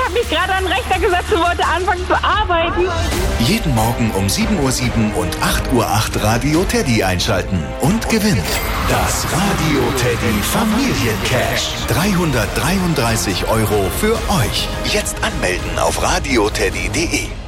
habe mich gerade an den Rechner gesetzt und wollte anfangen zu arbeiten. Jeden Morgen um 7:07 Uhr und 8:08 Uhr Radio Teddy einschalten und gewinnen. Das Radio Teddy Familiencash. 333 € für euch. Jetzt anmelden auf radioteddy.de.